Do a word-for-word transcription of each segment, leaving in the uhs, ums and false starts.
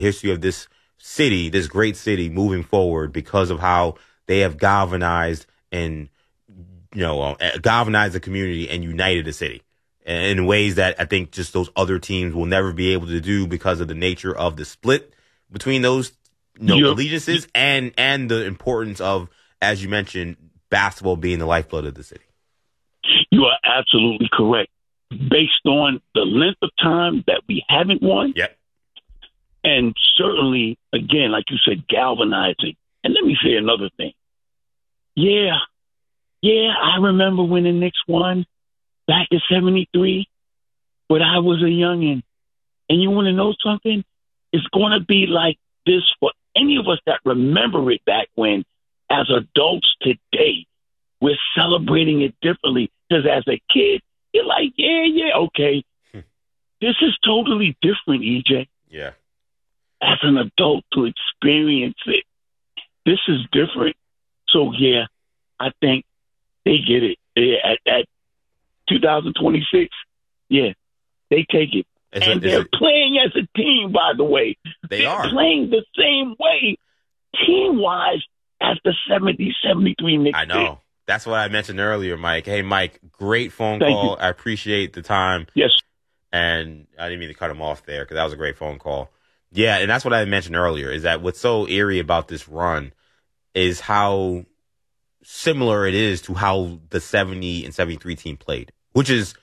history of this city, this great city, moving forward because of how they have galvanized and, you know, uh, galvanized the community and united the city in ways that I think just those other teams will never be able to do because of the nature of the split between those, you know, Yep. allegiances and, and the importance of, as you mentioned, basketball being the lifeblood of the city. You are absolutely correct. Based on the length of time that we haven't won, Yep. and certainly, again, like you said, galvanizing. And let me say another thing. Yeah, yeah, I remember when the Knicks won back in seventy-three, but I was a youngin'. And you want to know something? It's going to be like this for any of us that remember it back when, as adults today. We're celebrating it differently because as a kid, you're like, yeah, yeah, okay. This is totally different, E J. Yeah. As an adult to experience it, this is different. So, yeah, I think they get it. Yeah, at, at two thousand twenty-six, yeah, they take it. It's and a, they're a, playing as a team, by the way. They they're are. playing the same way, team-wise, as the seventy seventy-three Knicks I know. did. That's what I mentioned earlier, Mike. Hey, Mike, great phone Thank call. you. I appreciate the time. Yes. And I didn't mean to cut him off there because that was a great phone call. Yeah, and that's what I mentioned earlier is that what's so eerie about this run is how similar it is to how the seventy and seventy-three team played, which is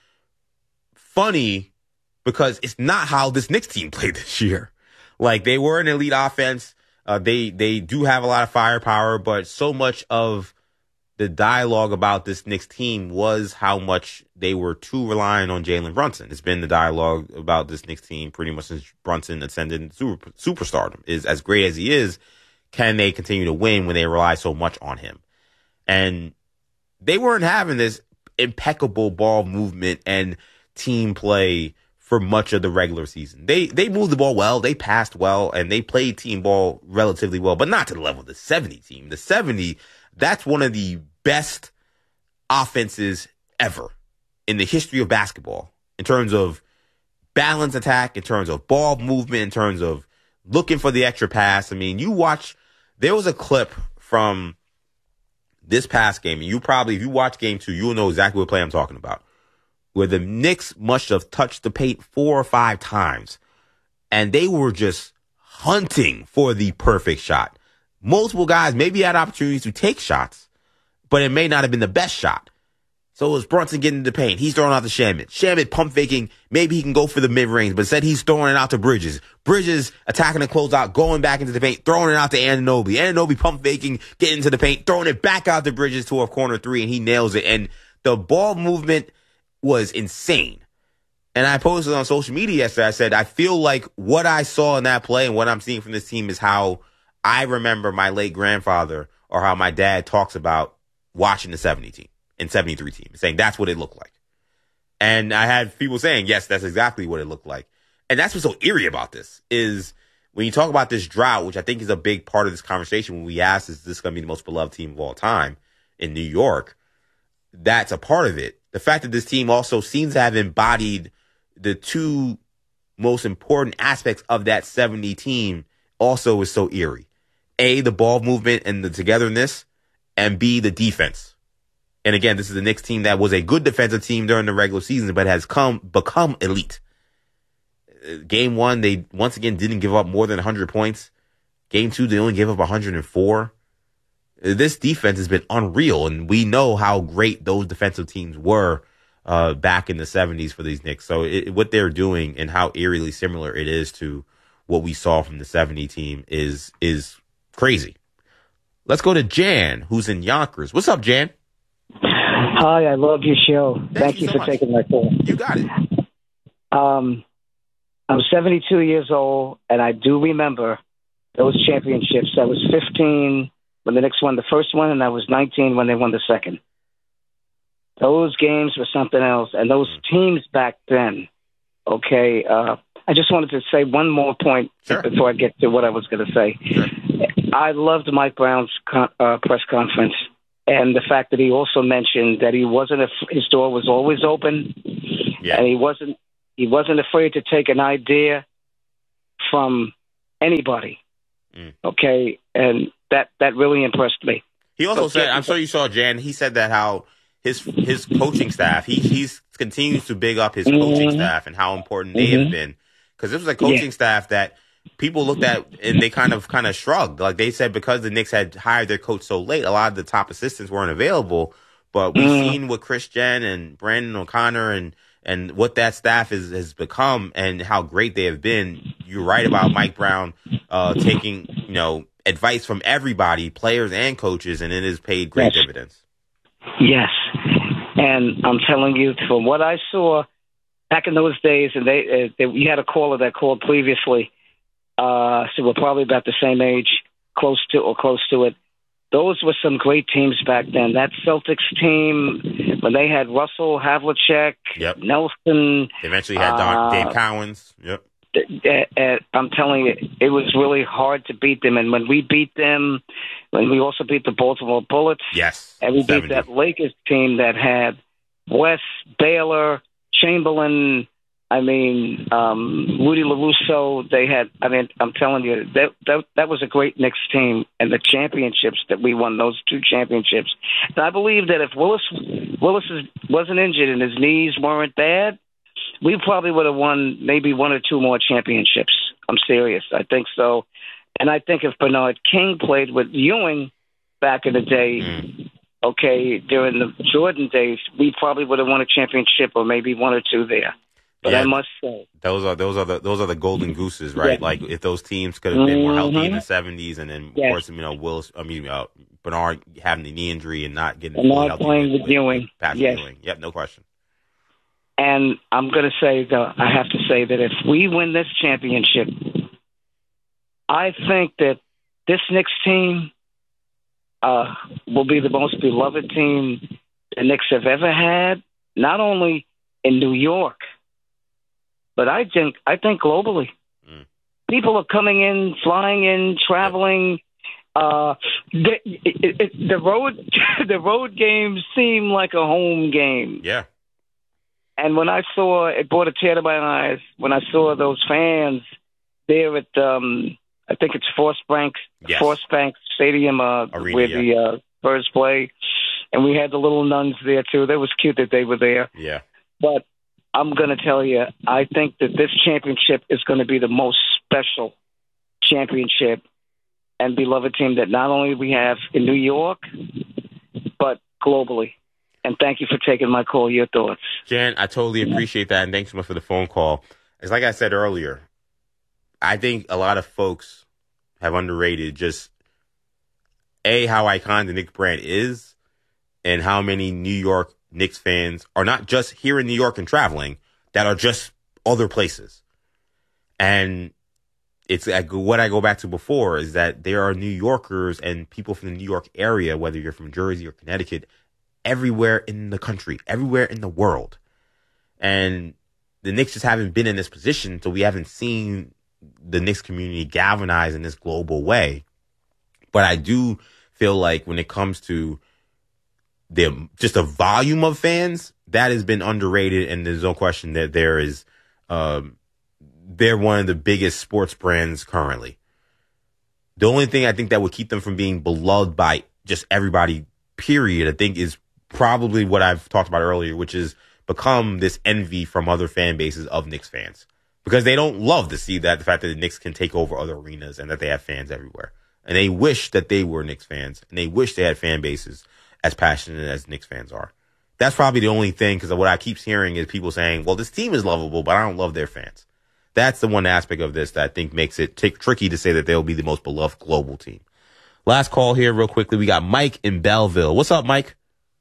funny because it's not how this Knicks team played this year. Like, they were an elite offense. Uh, they, they do have a lot of firepower, but so much of the dialogue about this Knicks team was how much they were too reliant on Jalen Brunson. It's been the dialogue about this Knicks team pretty much since Brunson ascended super, superstardom. Is as great as he is, can they continue to win when they rely so much on him? And they weren't having this impeccable ball movement and team play for much of the regular season. They they moved the ball well, they passed well, and they played team ball relatively well, but not to the level of the seventy team. The seventy, that's one of the best offenses ever in the history of basketball in terms of balance attack, in terms of ball movement, in terms of looking for the extra pass. I mean, you watch, there was a clip from this past game, and you probably, if you watch game two, you'll know exactly what play I'm talking about, where the Knicks must have touched the paint four or five times, and they were just hunting for the perfect shot. Multiple guys maybe had opportunities to take shots, but it may not have been the best shot. So it was Brunson getting into the paint. He's throwing out to Shamet. Shamet pump faking. Maybe he can go for the mid-range, but instead he's throwing it out to Bridges. Bridges attacking the closeout, going back into the paint, throwing it out to Anunoby. Anunoby pump faking, getting into the paint, throwing it back out to Bridges to a corner three, and he nails it. And the ball movement was insane. And I posted on social media yesterday, I said, I feel like what I saw in that play and what I'm seeing from this team is how I remember my late grandfather or how my dad talks about watching the seventy team and seventy-three team, saying that's what it looked like. And I had people saying, yes, that's exactly what it looked like. And that's what's so eerie about this is when you talk about this drought, which I think is a big part of this conversation when we ask, is this going to be the most beloved team of all time in New York? That's a part of it. The fact that this team also seems to have embodied the two most important aspects of that seventy team also is so eerie. A, the ball movement and the togetherness, and B, the defense. And again, this is the Knicks team that was a good defensive team during the regular season, but has come become elite. Game one, they once again didn't give up more than one hundred points. Game two, they only gave up one hundred four. This defense has been unreal, and we know how great those defensive teams were uh, back in the seventies for these Knicks. So it, what they're doing and how eerily similar it is to what we saw from the seventy team is is crazy. Let's go to Jan, who's in Yonkers. What's up, Jan? Hi, I love your show. Thank, Thank you, you so for much. taking my call. You got it. Um, I'm seventy-two years old, and I do remember those championships. I was fifteen when the Knicks won the first one, and I was nineteen when they won the second. Those games were something else, and those teams back then, okay, uh, I just wanted to say one more point Sure. before I get to what I was going to say. Sure. I loved Mike Brown's con- uh, press conference. And the fact that he also mentioned that he wasn't, a, his door was always open, Yeah. and he wasn't, he wasn't afraid to take an idea from anybody. Mm. Okay, and that that really impressed me. He also So, said, I'm sure you saw Jan. He said that how his his coaching staff, he he's continues to big up his mm-hmm. coaching staff and how important they mm-hmm. have been, because this was a coaching yeah. staff that people looked at and they kind of kind of shrugged. Like they said, because the Knicks had hired their coach so late, a lot of the top assistants weren't available. But we've mm. seen what Chris Jen and Brandon O'Connor and and what that staff is, has become and how great they have been. You're right about Mike Brown uh, taking, you know, advice from everybody, players and coaches, and it has paid great yes. dividends. Yes. And I'm telling you, from what I saw back in those days, and they, uh, they we had a caller that called previously, uh, so we're probably about the same age, close to or close to it. Those were some great teams back then. That Celtics team, when they had Russell, Havlicek, yep. Nelson. They eventually had Don, uh, Dave Cowens. Yep. Uh, uh, I'm telling you, it was really hard to beat them. And when we beat them, when we also beat the Baltimore Bullets, yes, and we seventy. beat that Lakers team that had West, Baylor, Chamberlain, I mean, um, Rudy LaRusso, they had, I mean, I'm telling you, that, that that was a great Knicks team, and the championships that we won, those two championships. And I believe that if Willis Willis wasn't injured and his knees weren't bad, we probably would have won maybe one or two more championships. I'm serious. I think so. And I think if Bernard King played with Ewing back in the day, mm. okay, during the Jordan days, we probably would have won a championship or maybe one or two there. But yeah, I must say, those are those are the those are the golden gooses, right? Yeah. Like if those teams could have been more healthy mm-hmm. in the seventies, and then yes. of course, you know, Willis, I mean, uh, Bernard having the knee injury and not getting and not playing with, with Ewing, Patrick yes. Ewing, yep, no question. And I'm going to say, though, I have to say that if we win this championship, I think that this Knicks team uh, will be the most beloved team the Knicks have ever had, not only in New York, but I think I think globally. Mm. People are coming in, flying in, traveling. Uh, the, it, it, the road the road games seem like a home game. Yeah. And when I saw, it brought a tear to my eyes when I saw those fans there at, um, I think it's Forest Bank, yes. Forest Bank Stadium, uh, Arena, where yeah. the uh, Spurs play, and we had the little nuns there too. That was cute that they were there. Yeah. But I'm going to tell you, I think that this championship is going to be the most special championship and beloved team that not only we have in New York, but globally. And thank you for taking my call. Your thoughts? Jan, I totally appreciate that, and thanks so much for the phone call. It's like I said earlier, I think a lot of folks have underrated just, A, how iconic the Knicks brand is, and how many New York Knicks fans are not just here in New York and traveling, that are just other places. And it's like what I go back to before is that there are New Yorkers and people from the New York area, whether you're from Jersey or Connecticut, everywhere in the country, everywhere in the world. And the Knicks just haven't been in this position, so we haven't seen the Knicks community galvanize in this global way. But I do feel like when it comes to the just a volume of fans, that has been underrated, and there's no question that there is um, they're one of the biggest sports brands currently. The only thing I think that would keep them from being beloved by just everybody, period, I think is probably what I've talked about earlier, which is become this envy from other fan bases of Knicks fans, because they don't love to see that the fact that the Knicks can take over other arenas and that they have fans everywhere. And they wish that they were Knicks fans, and they wish they had fan bases as passionate as Knicks fans are. That's probably the only thing, because what I keep hearing is people saying, well, this team is lovable, but I don't love their fans. That's the one aspect of this that I think makes it t- tricky to say that they'll be the most beloved global team. Last call here real quickly. We got Mike in Belleville. What's up, Mike?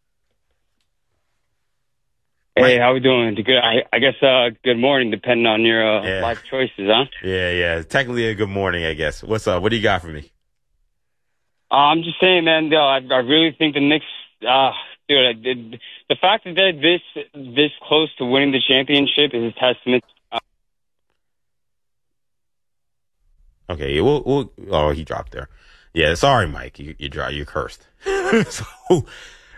Hey, how we doing? Good. I, I guess uh, good morning, depending on your uh, yeah. life choices, huh? Yeah, yeah. Technically a good morning, I guess. What's up? What do you got for me? Uh, I'm just saying, man. Uh, I, I really think the Knicks, uh, dude, I did, the fact that they're this this close to winning the championship is a testament. Uh, okay, we'll, we'll. Oh, he dropped there. Yeah, sorry, Mike. You you, you're cursed. so.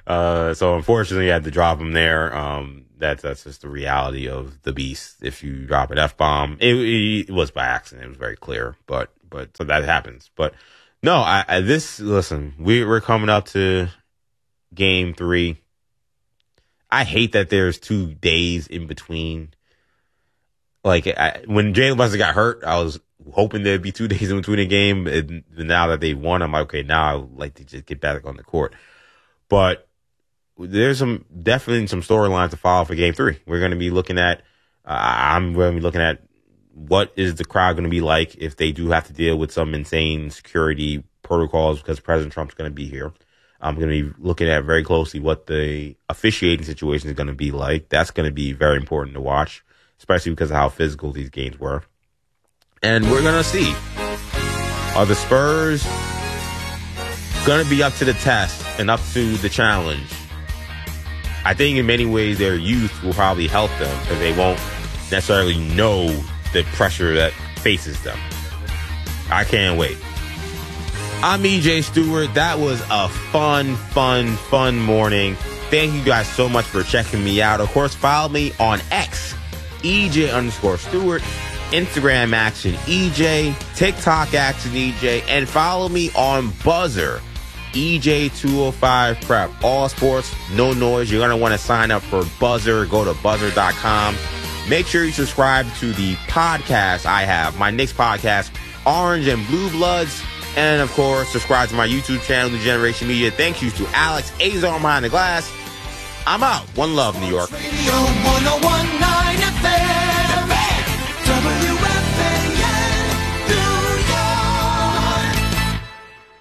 Uh, so unfortunately, I had to drop him there. Um, that's that's just the reality of the beast. If you drop an F bomb, it, it, it was by accident. It was very clear, but but so that happens. But no, I, I this listen, we we're coming up to game three. I hate that there's two days in between. Like I, when Jalen Brunson got hurt, I was hoping there'd be two days in between the game. And now that they won, I'm like, okay, now I'd like to just get back on the court. But there's some definitely some storylines to follow for game three. We're going to be looking at, uh, I'm going to be looking at what is the crowd going to be like if they do have to deal with some insane security protocols because President Trump's going to be here. I'm going to be looking at very closely what the officiating situation is going to be like. That's going to be very important to watch, especially because of how physical these games were. And we're going to see, are the Spurs going to be up to the test and up to the challenge? I think in many ways their youth will probably help them because they won't necessarily know the pressure that faces them. I can't wait. I'm E J Stewart. That was a fun, fun, fun morning. Thank you guys so much for checking me out. Of course, follow me on X, E J underscore Stewart, Instagram Action E J, TikTok Action E J, and follow me on Buzzer, E J two oh five Prep. All sports, no noise. You're going to want to sign up for Buzzer. Go to buzzer dot com. Make sure you subscribe to the podcast I have, my Knicks podcast, Orange and Blue Bloods. And, of course, subscribe to my YouTube channel, New Generation Media. Thank you to Alex Azar behind the glass. I'm out. One love, New York. Radio one oh one point nine F M. W F A N, New York.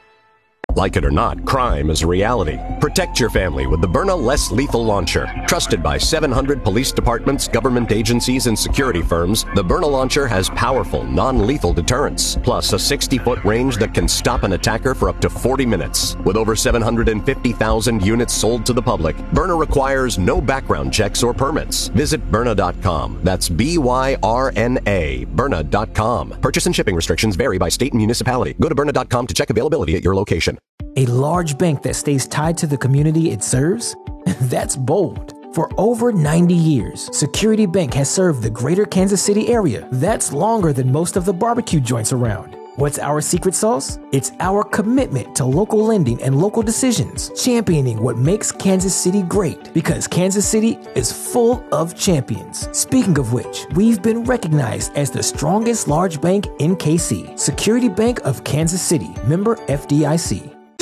Like it or not, crime is a reality. Protect your family with the Byrna Less Lethal Launcher. Trusted by seven hundred police departments, government agencies, and security firms, the Byrna Launcher has powerful, non-lethal deterrence, plus a sixty-foot range that can stop an attacker for up to forty minutes. With over seven hundred fifty thousand units sold to the public, Byrna requires no background checks or permits. Visit Byrna dot com. That's B Y R N A, Byrna dot com. Purchase and shipping restrictions vary by state and municipality. Go to Byrna dot com to check availability at your location. A large bank that stays tied to the community it serves? That's bold. For over ninety years, Security Bank has served the greater Kansas City area. That's longer than most of the barbecue joints around. What's our secret sauce? It's our commitment to local lending and local decisions, championing what makes Kansas City great, because Kansas City is full of champions. Speaking of which, we've been recognized as the strongest large bank in K C. Security Bank of Kansas City, member F D I C.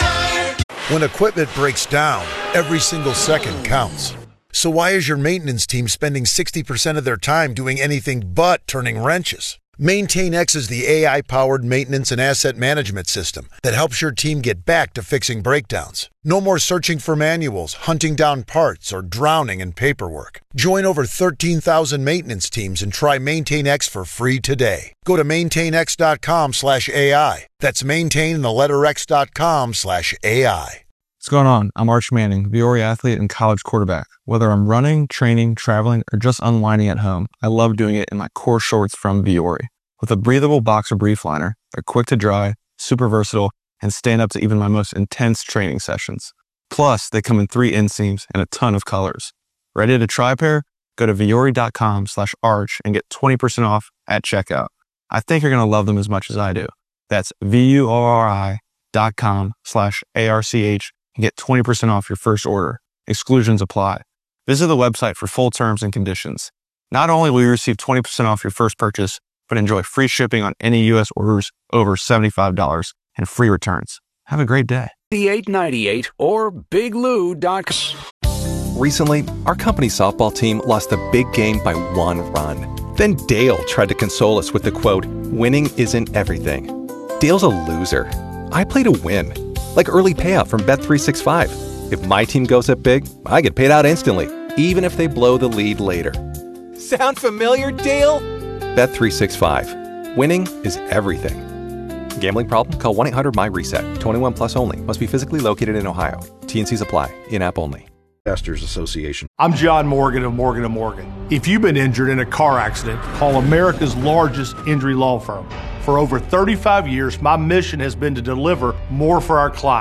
When equipment breaks down, every single second counts. So why is your maintenance team spending sixty percent of their time doing anything but turning wrenches? MaintainX is the A I-powered maintenance and asset management system that helps your team get back to fixing breakdowns. No more searching for manuals, hunting down parts, or drowning in paperwork. Join over thirteen thousand maintenance teams and try MaintainX for free today. Go to maintainx.com slash AI. That's maintain the letter X dot com slash AI. What's going on? I'm Arch Manning, Viore athlete and college quarterback. Whether I'm running, training, traveling, or just unwinding at home, I love doing it in my core shorts from Viore. With a breathable boxer brief liner, they're quick to dry, super versatile, and stand up to even my most intense training sessions. Plus, they come in three inseams and a ton of colors. Ready to try a pair? Go to Viore.com slash arch and get twenty percent off at checkout. I think you're going to love them as much as I do. That's V-U-O-R-I dot com slash A-R-C-H and get twenty percent off your first order. Exclusions apply. Visit the website for full terms and conditions. Not only will you receive twenty percent off your first purchase, but enjoy free shipping on any U S orders over seventy-five dollars and free returns. Have a great day. eighty-eight ninety-eight or big lou dot com. Recently, our company softball team lost a big game by one run. Then Dale tried to console us with the quote, "Winning isn't everything." Dale's a loser. I play to win. Like early payout from Bet three sixty-five. If my team goes up big, I get paid out instantly, even if they blow the lead later. Sound familiar, Dale? Bet three sixty-five. Winning is everything. Gambling problem? Call one eight hundred M Y reset. twenty-one plus only. Must be physically located in Ohio. T N Cs apply. In-app only. Investors Association. I'm John Morgan of Morgan and Morgan. If you've been injured in a car accident, call America's largest injury law firm. For over thirty-five years, my mission has been to deliver more for our clients.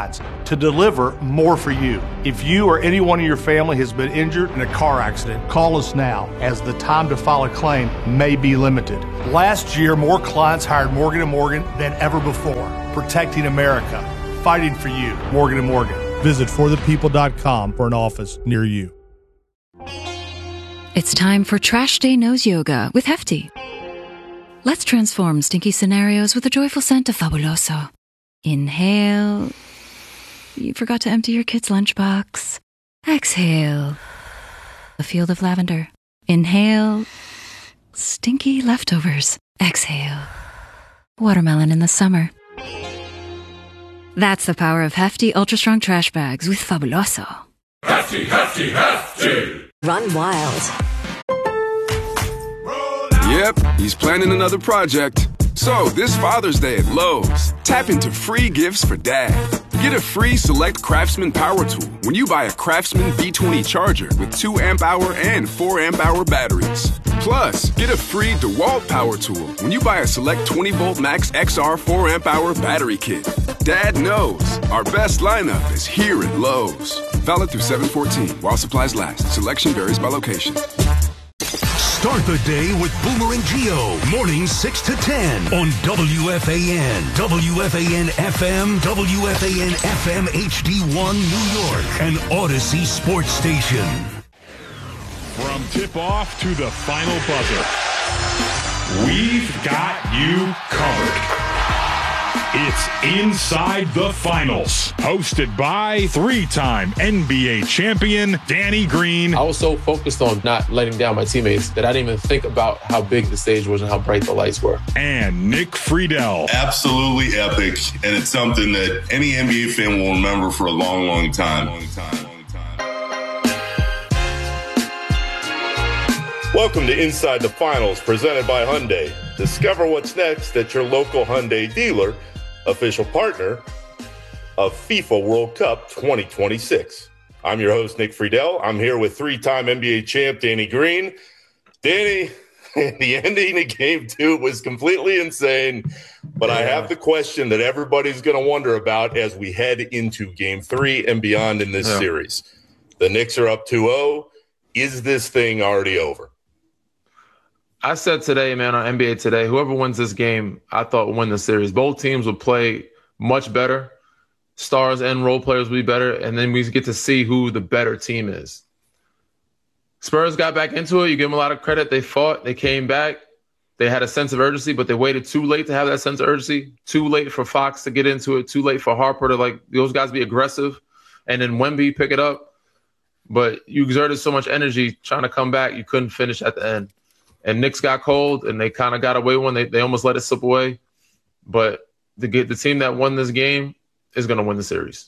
to deliver more for you. If you or anyone in your family has been injured in a car accident, call us now, as the time to file a claim may be limited. Last year, more clients hired Morgan and Morgan than ever before, protecting America, fighting for you. Morgan and Morgan. Visit for the people dot com for an office near you. It's time for Trash Day Nose Yoga with Hefty. Let's transform stinky scenarios with a joyful scent of Fabuloso. Inhale. You forgot to empty your kid's lunchbox. Exhale. A field of lavender. Inhale. Stinky leftovers. Exhale. Watermelon in the summer. That's the power of Hefty Ultra Strong Trash Bags with Fabuloso. Hefty, hefty, hefty! Run wild. Yep, he's planning another project. So, this Father's Day at Lowe's, tap into free gifts for Dad. Get a free Select Craftsman power tool when you buy a Craftsman B twenty charger with two amp hour and four amp hour batteries. Plus, get a free DeWalt power tool when you buy a Select twenty volt Max X R four amp hour battery kit. Dad knows our best lineup is here at Lowe's. Valid through seven fourteen while supplies last. Selection varies by location. Start the day with Boomer and Gio, mornings six to ten on W F A N, W F A N F M, W F A N F M H D one New York, an Odyssey sports station. From tip-off to the final buzzer, we've got you covered. It's Inside the Finals, hosted by three-time N B A champion Danny Green. I was so focused on not letting down my teammates that I didn't even think about how big the stage was and how bright the lights were. And Nick Friedel. Absolutely epic, and it's something that any N B A fan will remember for a long, long time. Long time. Welcome to Inside the Finals, presented by Hyundai. Discover what's next at your local Hyundai dealer, official partner of FIFA World Cup twenty twenty-six. I'm your host, Nick Friedel. I'm here with three-time N B A champ Danny Green. Danny, the ending of game two was completely insane, but yeah. I have the question that everybody's going to wonder about as we head into game three and beyond in this yeah. series. The Knicks are up two oh. Is this thing already over? I said today, man, on N B A Today, whoever wins this game, I thought would win the series. Both teams would play much better. Stars and role players would be better, and then we get to see who the better team is. Spurs got back into it. You give them a lot of credit. They fought. They came back. They had a sense of urgency, but they waited too late to have that sense of urgency. Too late for Fox to get into it. Too late for Harper to, like, those guys be aggressive. And then Wemby pick it up. But you exerted so much energy trying to come back, you couldn't finish at the end. And Knicks got cold, and they kind of got away when they, they almost let it slip away. But the, the team that won this game is going to win the series.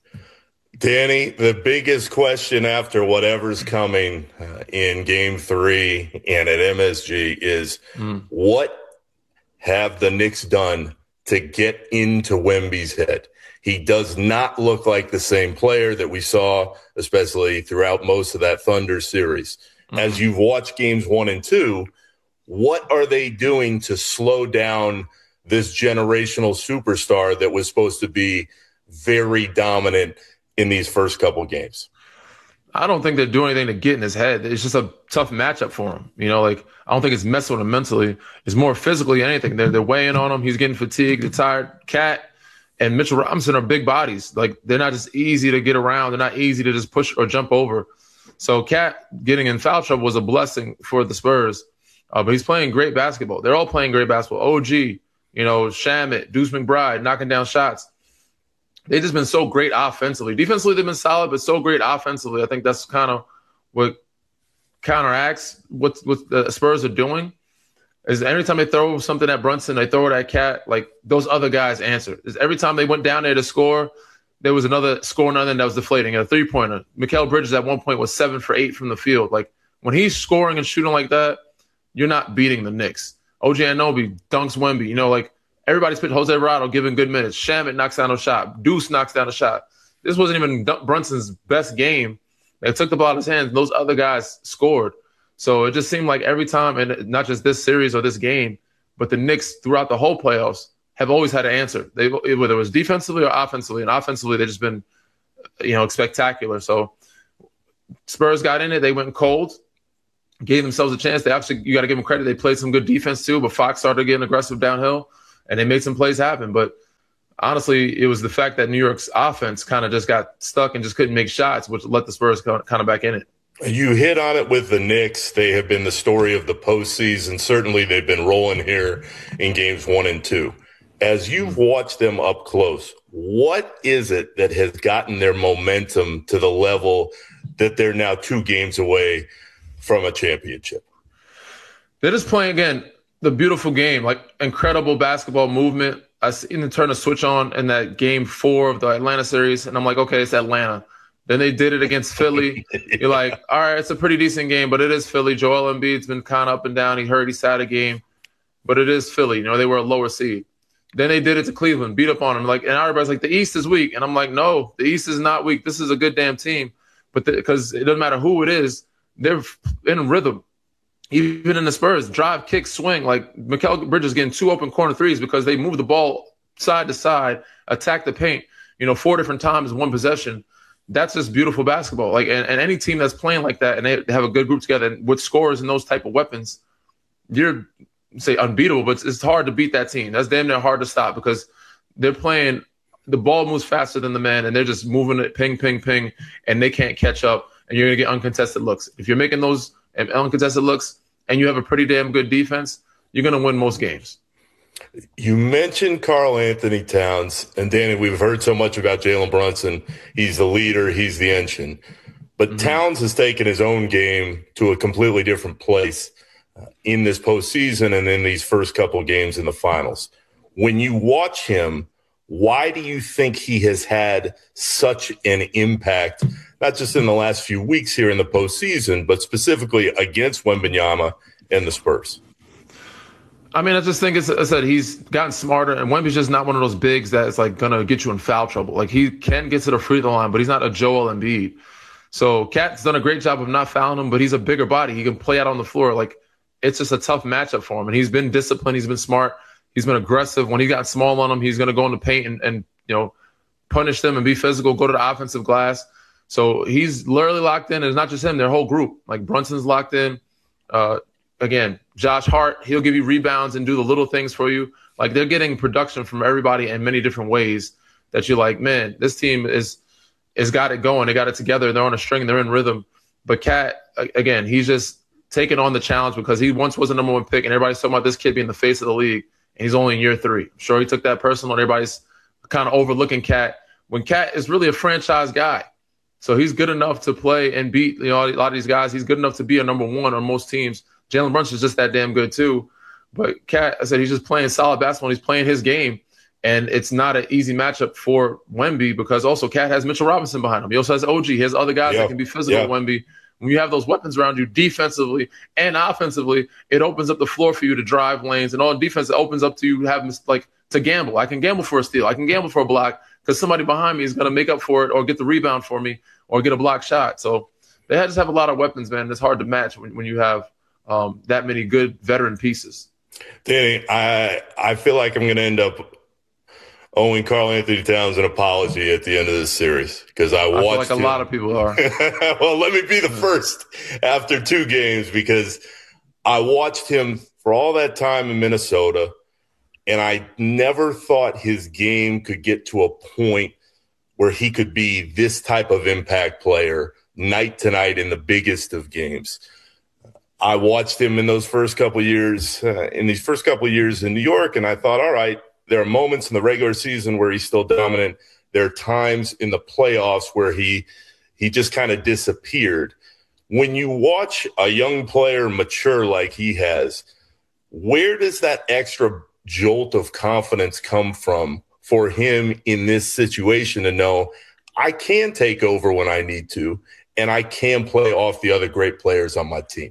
Danny, the biggest question after whatever's coming uh, in game three and at M S G is mm. what have the Knicks done to get into Wemby's head? He does not look like the same player that we saw, especially throughout most of that Thunder series. Mm-hmm. As you've watched games one and two, what are they doing to slow down this generational superstar that was supposed to be very dominant in these first couple of games? I don't think they're doing anything to get in his head. It's just a tough matchup for him. You know, like, I don't think it's messing with him mentally. It's more physically than anything. They're, they're weighing on him. He's getting fatigued. They're tired. Cat and Mitchell Robinson are big bodies. Like, they're not just easy to get around. They're not easy to just push or jump over. So Cat getting in foul trouble was a blessing for the Spurs. Uh, but he's playing great basketball. They're all playing great basketball. O G, you know, Shamet, Deuce McBride, knocking down shots. They've just been so great offensively. Defensively, they've been solid, but so great offensively. I think that's kind of what counteracts what, what the Spurs are doing. Is every time they throw something at Brunson, they throw it at Cat, like, those other guys answer. Is every time they went down there to score, there was another score, another that was deflating. A three-pointer. Mikal Bridges at one point was seven for eight from the field. Like, when he's scoring and shooting like that, you're not beating the Knicks. O G Anunoby dunks Wemby. You know, like, everybody's put Jose Alvarado giving good minutes. Shamet knocks down a shot. Deuce knocks down a shot. This wasn't even Brunson's best game. They took the ball out of his hands. And those other guys scored. So it just seemed like every time, and not just this series or this game, but the Knicks throughout the whole playoffs have always had an answer. They whether it was defensively or offensively, and offensively they've just been, you know, spectacular. So Spurs got in it. They went cold, gave themselves a chance. They actually, you got to give them credit. They played some good defense too, but Fox started getting aggressive downhill, and they made some plays happen. But honestly, it was the fact that New York's offense kind of just got stuck and just couldn't make shots, which let the Spurs kind of back in it. You hit on it with the Knicks. They have been the story of the postseason. Certainly they've been rolling here in games one and two. As you've watched them up close, what is it that has gotten their momentum to the level that they're now two games away from a championship? They're just playing, again, the beautiful game, like incredible basketball movement. I seen them turn a switch on in that game four of the Atlanta series, and I'm like, okay, it's Atlanta. Then they did it against Philly. You're like, all right, it's a pretty decent game, but it is Philly. Joel Embiid's been kind of up and down. He hurt, he sat a game, but it is Philly. You know, they were a lower seed. Then they did it to Cleveland, beat up on them. Like, and everybody's like, the East is weak. And I'm like, no, the East is not weak. This is a good damn team. But because it doesn't matter who it is, they're in rhythm. Even in the Spurs, drive, kick, swing. Like, Mikal Bridges getting two open corner threes because they move the ball side to side, attack the paint, you know, four different times in one possession. That's just beautiful basketball. Like, and, and any team that's playing like that and they have a good group together and with scores and those type of weapons, you're say unbeatable, but it's, it's hard to beat that team. That's damn near hard to stop because they're playing. The ball moves faster than the man, and they're just moving it, ping, ping, ping, and they can't catch up. And you're gonna get uncontested looks. If you're making those uncontested looks and you have a pretty damn good defense, you're gonna win most games. You mentioned Karl Anthony Towns, and Danny, we've heard so much about Jalen Brunson. He's the leader, he's the engine. But mm-hmm. Towns has taken his own game to a completely different place uh, in this postseason and in these first couple of games in the finals. When you watch him, why do you think he has had such an impact, not just in the last few weeks here in the postseason, but specifically against Wembanyama and the Spurs? I mean, I just think it's, I said he's gotten smarter, and Wemby's just not one of those bigs that's like gonna get you in foul trouble. Like, he can get to the free throw line, but he's not a Joel Embiid. So Cat's done a great job of not fouling him, but he's a bigger body. He can play out on the floor. Like, it's just a tough matchup for him, and he's been disciplined. He's been smart. He's been aggressive. When he got small on him, he's gonna go in the paint and, and you know punish them and be physical. Go to the offensive glass. So he's literally locked in. And it's not just him; their whole group. Like, Brunson's locked in. Uh, Again, Josh Hart, he'll give you rebounds and do the little things for you. Like, they're getting production from everybody in many different ways that you're like, man, this team is is got it going. They got it together. They're on a string. They're in rhythm. But Cat, again, he's just taking on the challenge because he once was a number one pick, and everybody's talking about this kid being the face of the league, and he's only in year three. I'm sure he took that personal, and everybody's kind of overlooking Cat when Cat is really a franchise guy. So he's good enough to play and beat you know a lot of these guys. He's good enough to be a number one on most teams. Jalen Brunson is just that damn good too. But Cat, I said, he's just playing solid basketball. He's playing his game. And it's not an easy matchup for Wemby because also Cat has Mitchell Robinson behind him. He also has O G. He has other guys yep. that can be physical yep. with Wemby. When you have those weapons around you defensively and offensively, it opens up the floor for you to drive lanes. And on defense, it opens up to you to have like to gamble. I can gamble for a steal. I can gamble for a block because somebody behind me is going to make up for it or get the rebound for me or get a block shot. So they just have a lot of weapons, man. It's hard to match when, when you have – Um, that many good veteran pieces. Danny, I I feel like I'm going to end up owing Karl Anthony Towns an apology at the end of this series because I, I watched feel like him. A lot of people are. Well, let me be the first after two games because I watched him for all that time in Minnesota, and I never thought his game could get to a point where he could be this type of impact player night to night in the biggest of games. I watched him in those first couple of years, uh, in these first couple of years in New York, and I thought, all right, there are moments in the regular season where he's still dominant. There are times in the playoffs where he he just kind of disappeared. When you watch a young player mature like he has, where does that extra jolt of confidence come from for him in this situation to know I can take over when I need to, and I can play off the other great players on my team?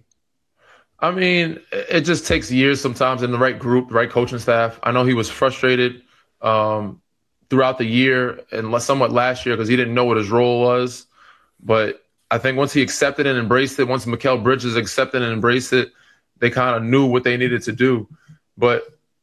I mean, it just takes years sometimes in the right group, the right coaching staff. I know he was frustrated um, throughout the year and somewhat last year because he didn't know what his role was. But I think once he accepted and embraced it, once Mikal Bridges accepted and embraced it, they kind of knew what they needed to do. But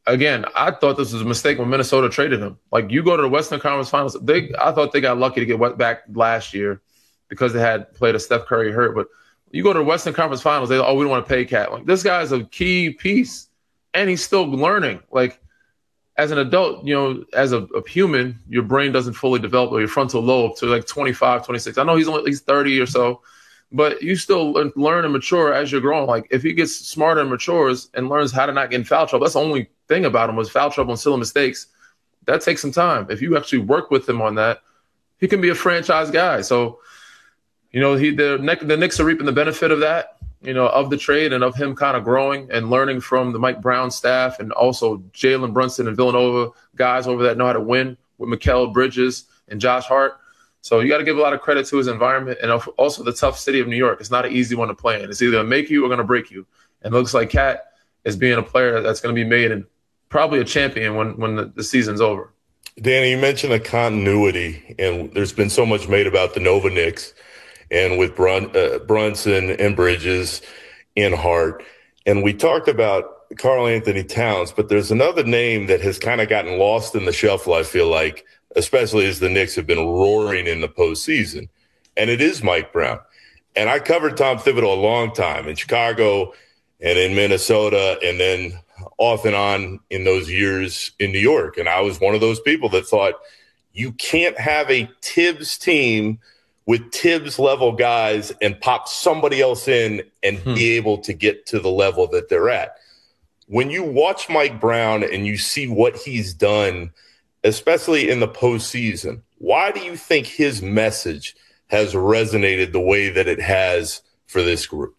again, I thought this was a mistake when Minnesota traded him. Like, you go to the Western Conference Finals. They, I thought they got lucky to get back last year because they had played a Steph Curry hurt. But you go to the Western Conference Finals, they oh, we don't want to pay Cat. Like, this guy is a key piece, and he's still learning. Like, as an adult, you know, as a, a human, your brain doesn't fully develop, or your frontal lobe to like twenty-five, twenty-six. I know he's only at least thirty or so, but you still learn and mature as you're growing. Like, if he gets smarter and matures and learns how to not get in foul trouble, that's the only thing about him was foul trouble and silly mistakes. That takes some time. If you actually work with him on that, he can be a franchise guy. So, you know, he the, the Knicks are reaping the benefit of that, you know, of the trade and of him kind of growing and learning from the Mike Brown staff and also Jalen Brunson and Villanova guys over that know how to win with Mikal Bridges and Josh Hart. So you got to give a lot of credit to his environment and also the tough city of New York. It's not an easy one to play in. It's either going to make you or going to break you. And it looks like Cat is being a player that's going to be made and probably a champion when, when the, the season's over. Danny, you mentioned the continuity, and there's been so much made about the Nova Knicks and with Brun, uh, Brunson and Bridges and Hart. And we talked about Karl Anthony Towns, but there's another name that has kind of gotten lost in the shuffle, I feel like, especially as the Knicks have been roaring in the postseason, and it is Mike Brown. And I covered Tom Thibodeau a long time in Chicago and in Minnesota and then off and on in those years in New York. And I was one of those people that thought you can't have a Tibbs team with Tibbs-level guys and pop somebody else in and hmm. be able to get to the level that they're at. When you watch Mike Brown and you see what he's done, especially in the postseason, why do you think his message has resonated the way that it has for this group?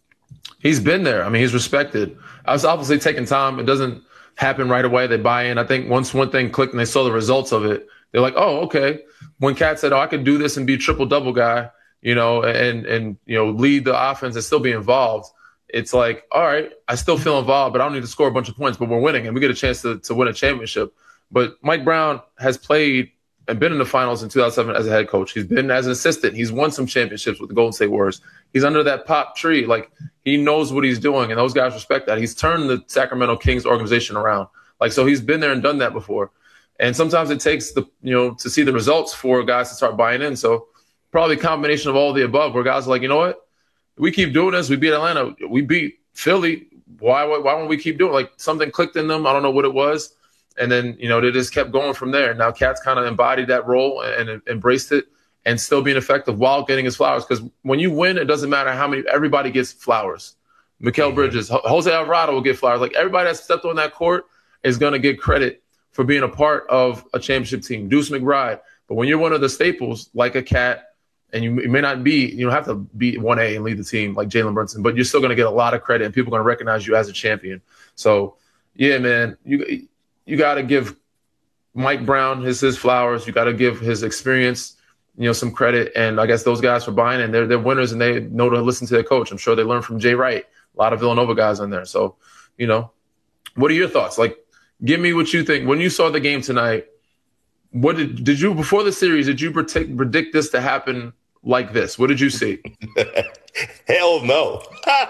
He's been there. I mean, he's respected. I was obviously taking time. It doesn't happen right away. They buy in. I think once one thing clicked and they saw the results of it, they're like, oh, okay. When Cat said, oh, I could do this and be a triple-double guy, you know, and, and you know, lead the offense and still be involved, it's like, all right, I still feel involved, but I don't need to score a bunch of points, but we're winning, and we get a chance to, to win a championship. But Mike Brown has played and been in the finals in two thousand seven as a head coach. He's been as an assistant. He's won some championships with the Golden State Warriors. He's under that pop tree. Like, he knows what he's doing, and those guys respect that. He's turned the Sacramento Kings organization around. Like, so he's been there and done that before. And sometimes it takes the, you know, to see the results for guys to start buying in. So probably a combination of all the above where guys are like, you know what? We keep doing this. We beat Atlanta. We beat Philly. Why, why, why won't we keep doing it? Like, something clicked in them. I don't know what it was. And then, you know, they just kept going from there. Now Cat's kind of embodied that role and, and embraced it and still being effective while getting his flowers. Because when you win, it doesn't matter how many, everybody gets flowers. Mikal mm-hmm. Bridges, Jose Alvarado will get flowers. Like, everybody that stepped on that court is going to get credit for being a part of a championship team. Deuce McBride. But when you're one of the staples, like a Cat, and you, you may not be, you don't have to be one A and lead the team like Jalen Brunson, but you're still going to get a lot of credit and people are going to recognize you as a champion. So, yeah, man, you you got to give Mike Brown his his flowers. You got to give his experience, you know, some credit. And I guess those guys for buying in, they're they're winners and they know to listen to their coach. I'm sure they learned from Jay Wright, a lot of Villanova guys on there. So, you know, what are your thoughts? Like, give me what you think. When you saw the game tonight, what did did you before the series? Did you predict predict this to happen like this? What did you see? Hell no.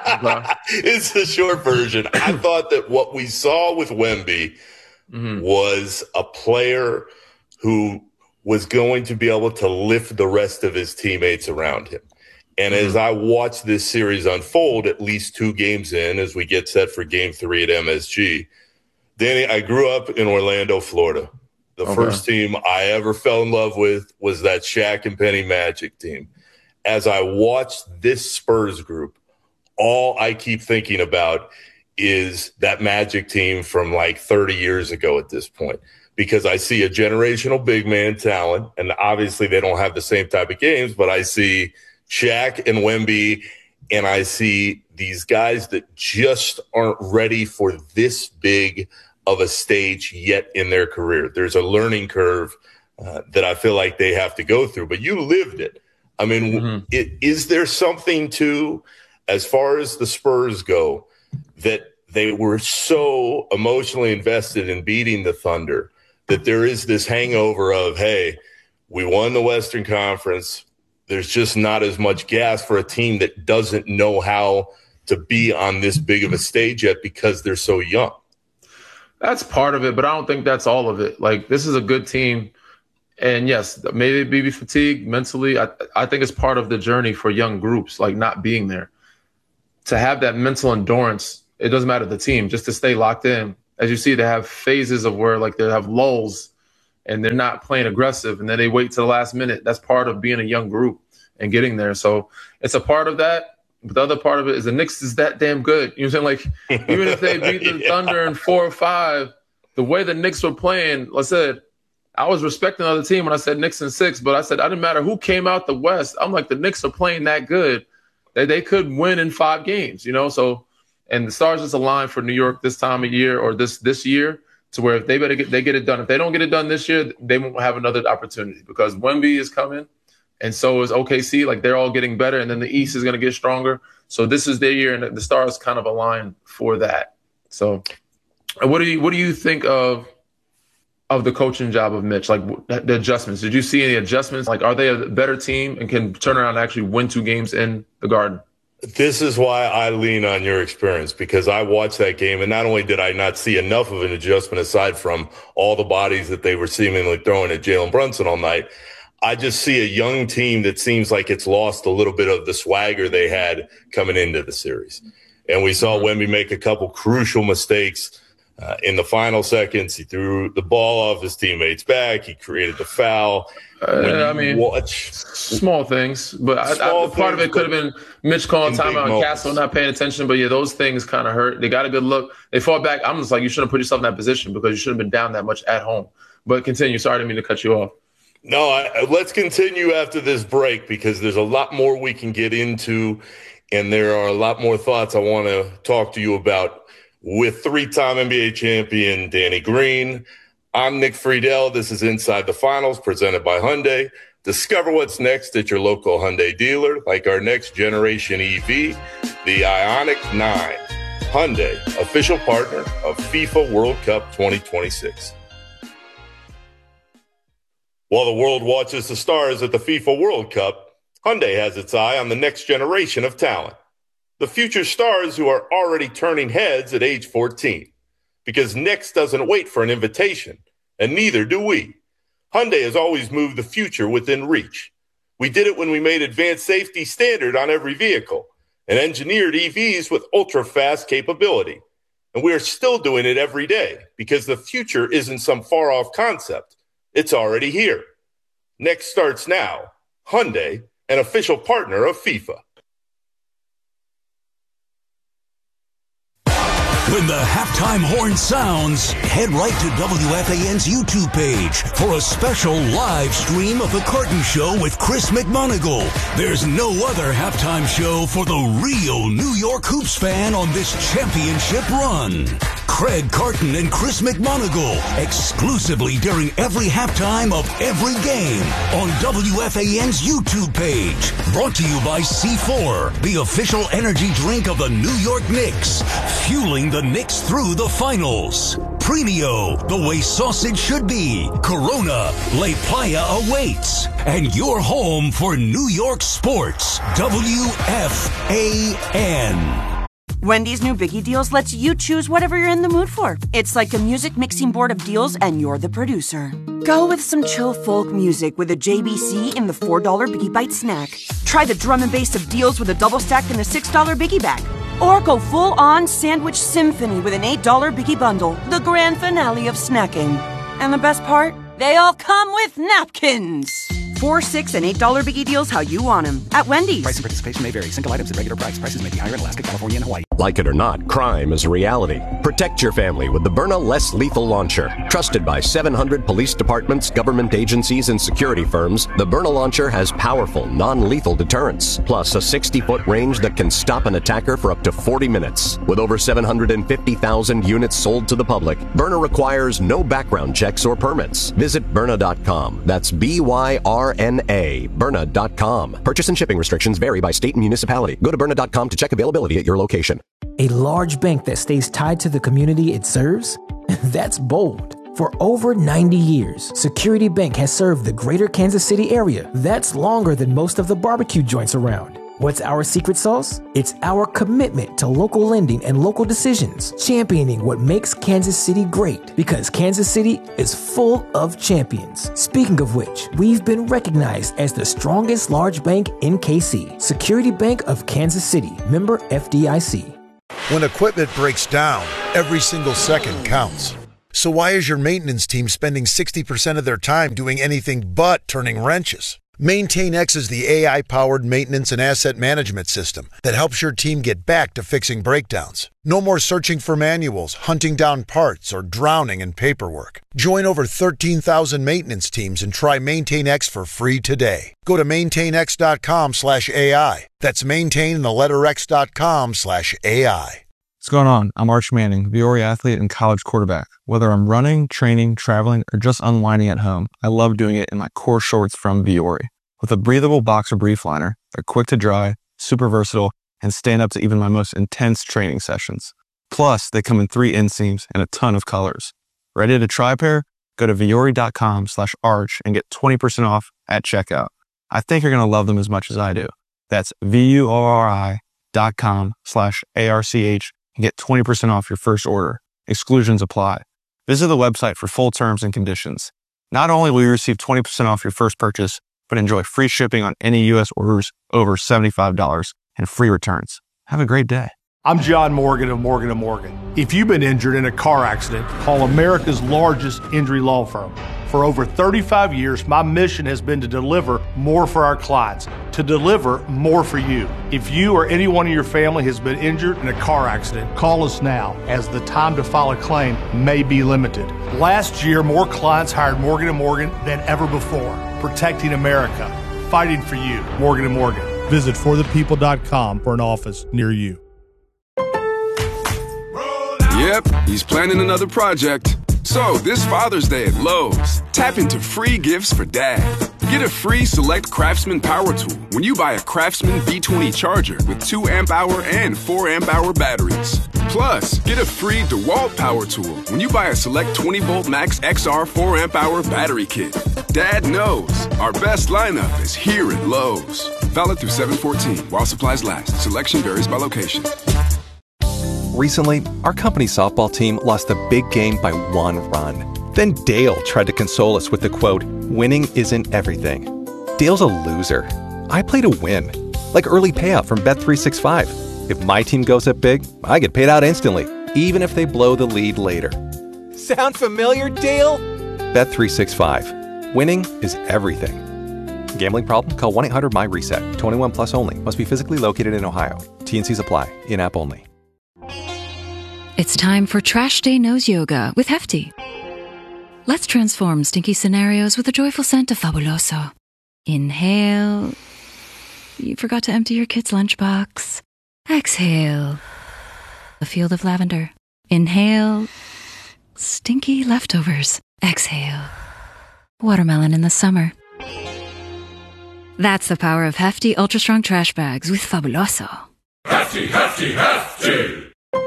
It's the short version. I thought that what we saw with Wemby mm-hmm. was a player who was going to be able to lift the rest of his teammates around him. And mm-hmm. as I watched this series unfold, at least two games in, as we get set for game three at M S G, Danny, I grew up in Orlando, Florida. The okay. first team I ever fell in love with was that Shaq and Penny Magic team. As I watched this Spurs group, all I keep thinking about is that Magic team from like thirty years ago at this point, because I see a generational big man talent, and obviously they don't have the same type of games, but I see Shaq and Wemby, and I see these guys that just aren't ready for this big of a stage yet in their career. There's a learning curve uh, that I feel like they have to go through, but you lived it. I mean, mm-hmm. it, is there something to, as far as the Spurs go, that they were so emotionally invested in beating the Thunder that there is this hangover of, hey, we won the Western Conference. There's just not as much gas for a team that doesn't know how to be on this big of a stage yet because they're so young. That's part of it, but I don't think that's all of it. Like, this is a good team. And yes, maybe be fatigued mentally. I, I think it's part of the journey for young groups, like not being there. To have that mental endurance, it doesn't matter the team, just to stay locked in. As you see, they have phases of where like they have lulls and they're not playing aggressive, and then they wait to the last minute. That's part of being a young group and getting there. So it's a part of that. But the other part of it is the Knicks is that damn good. You know what I'm saying? Like, even if they beat the yeah. Thunder in four or five, the way the Knicks were playing, like I said, I was respecting the other team when I said Knicks in six, but I said, I didn't matter who came out the West. I'm like, the Knicks are playing that good that they could win in five games, you know? So, and the stars just aligned for New York this time of year or this this year to where if they better get, they get it done. If they don't get it done this year, they won't have another opportunity because Wemby is coming and so is O K C. Like, they're all getting better, and then the East is going to get stronger. So this is their year, and the stars kind of align for that. So what do you what do you think of of the coaching job of Mitch, like the adjustments? Did you see any adjustments? Like, are they a better team and can turn around and actually win two games in the Garden? This is why I lean on your experience, because I watched that game, and not only did I not see enough of an adjustment aside from all the bodies that they were seemingly throwing at Jalen Brunson all night, I just see a young team that seems like it's lost a little bit of the swagger they had coming into the series. And we saw Wemby make a couple crucial mistakes uh, in the final seconds. He threw the ball off his teammate's back. He created the foul. Uh, I mean, watch small things, but small I, I, part things, of it could have been Mitch calling timeout and Castle not paying attention. But yeah, those things kind of hurt. They got a good look. They fought back. I'm just like, you shouldn't put yourself in that position because you shouldn't have been down that much at home. But continue. Sorry, I didn't mean to cut you off. No, I, let's continue after this break because there's a lot more we can get into, and there are a lot more thoughts I want to talk to you about with three-time N B A champion Danny Green. I'm Nick Friedel. This is Inside the Finals presented by Hyundai. Discover what's next at your local Hyundai dealer, like our next generation E V, the Ioniq nine. Hyundai, official partner of FIFA World Cup twenty twenty-six. While the world watches the stars at the FIFA World Cup, Hyundai has its eye on the next generation of talent. The future stars who are already turning heads at age fourteen. Because Knicks doesn't wait for an invitation, and neither do we. Hyundai has always moved the future within reach. We did it when we made advanced safety standard on every vehicle and engineered E Vs with ultra-fast capability. And we are still doing it every day because the future isn't some far-off concept. It's already here. Next starts now. Hyundai, an official partner of FIFA. When the halftime horn sounds, head right to W F A N's YouTube page for a special live stream of The Carton Show with Chris McMonagle. There's no other halftime show for the real New York Hoops fan on this championship run. Craig Carton and Chris McMonagle, exclusively during every halftime of every game on W F A N's YouTube page. Brought to you by C four, the official energy drink of the New York Knicks, fueling the Knicks through the finals. Premio, the way sausage should be. Corona, La Playa awaits. And your home for New York sports, W F A N. Wendy's new Biggie Deals lets you choose whatever you're in the mood for. It's like a music mixing board of deals, and you're the producer. Go with some chill folk music with a J B C in the four dollar Biggie Bite snack. Try the drum and bass of deals with a double stack in the six dollar Biggie Bag. Or go full-on sandwich symphony with an eight dollar Biggie Bundle, the grand finale of snacking. And the best part? They all come with napkins. Four, six, and eight dollar Biggie Deals how you want them at Wendy's. Price and participation may vary. Single items at regular price. Prices may be higher in Alaska, California, and Hawaii. Like it or not, crime is a reality. Protect your family with the Byrna Less Lethal Launcher. Trusted by seven hundred police departments, government agencies, and security firms, the Byrna Launcher has powerful, non-lethal deterrence, plus a sixty-foot range that can stop an attacker for up to forty minutes. With over seven hundred fifty thousand units sold to the public, Byrna requires no background checks or permits. Visit Byrna dot com. That's B Y R N A, Byrna dot com. Purchase and shipping restrictions vary by state and municipality. Go to Byrna dot com to check availability at your location. A large bank that stays tied to the community it serves? That's bold. For over ninety years, Security Bank has served the greater Kansas City area. That's longer than most of the barbecue joints around. What's our secret sauce? It's our commitment to local lending and local decisions, championing what makes Kansas City great, because Kansas City is full of champions. Speaking of which, we've been recognized as the strongest large bank in K C. Security Bank of Kansas City, member F D I C. When equipment breaks down, every single second counts. So why is your maintenance team spending sixty percent of their time doing anything but turning wrenches? MaintainX is the A I-powered maintenance and asset management system that helps your team get back to fixing breakdowns. No more searching for manuals, hunting down parts, or drowning in paperwork. Join over thirteen thousand maintenance teams and try MaintainX for free today. Go to maintainx.com slash AI. That's maintain the letter x.com slash AI. What's going on? I'm Arch Manning, Viore athlete and college quarterback. Whether I'm running, training, traveling, or just unwinding at home, I love doing it in my core shorts from Viore. With a breathable boxer brief liner, they're quick to dry, super versatile, and stand up to even my most intense training sessions. Plus, they come in three inseams and a ton of colors. Ready to try a pair? Go to viore.com slash arch and get twenty percent off at checkout. I think you're going to love them as much as I do. That's V-U-O-R-I dot com slash A-R-C-H and get twenty percent off your first order. Exclusions apply. Visit the website for full terms and conditions. Not only will you receive twenty percent off your first purchase, but enjoy free shipping on any U S orders over seventy-five dollars and free returns. Have a great day. I'm John Morgan of Morgan and Morgan. If you've been injured in a car accident, call America's largest injury law firm. For over thirty-five years, my mission has been to deliver more for our clients, to deliver more for you. If you or anyone in your family has been injured in a car accident, call us now, as the time to file a claim may be limited. Last year, more clients hired Morgan and Morgan than ever before, protecting America, fighting for you. Morgan and Morgan. Visit for the people dot com for an office near you. Yep, he's planning another project. So, this Father's Day at Lowe's, tap into free gifts for Dad. Get a free Select Craftsman power tool when you buy a Craftsman B twenty charger with two amp hour and four amp hour batteries. Plus, get a free DeWalt power tool when you buy a Select twenty volt Max X R four amp hour battery kit. Dad knows our best lineup is here at Lowe's. Valid through seven fourteen while supplies last. Selection varies by location. Recently, our company softball team lost a big game by one run. Then Dale tried to console us with the quote, "Winning isn't everything." Dale's a loser. I play to win. Like early payout from Bet three sixty-five. If my team goes up big, I get paid out instantly, even if they blow the lead later. Sound familiar, Dale? Bet three sixty-five. Winning is everything. Gambling problem? Call one eight hundred M Y reset. twenty-one plus only. Must be physically located in Ohio. T N Cs apply. In-app only. It's time for Trash Day Nose Yoga with Hefty. Let's transform stinky scenarios with a joyful scent of Fabuloso. Inhale. You forgot to empty your kid's lunchbox. Exhale. A field of lavender. Inhale. Stinky leftovers. Exhale. Watermelon in the summer. That's the power of Hefty Ultra Strong Trash Bags with Fabuloso. Hefty, hefty, hefty!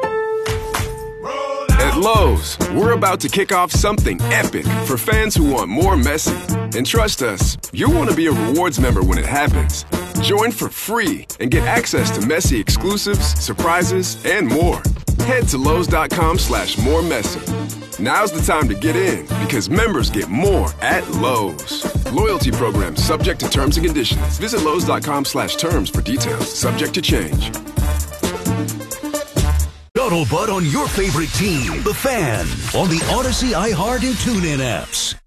At Lowe's, we're about to kick off something epic for fans who want more messy. And trust us, you'll want to be a rewards member when it happens. Join for free and get access to messy exclusives, surprises, and more. Head to Lowe's.com slash more messy. Now's the time to get in, because members get more at Lowe's. Loyalty program subject to terms and conditions. Visit Lowe's.com slash terms for details. Subject to change. Scuttlebutt on your favorite team, the Fan, on the Odyssey, iHeart, and TuneIn apps.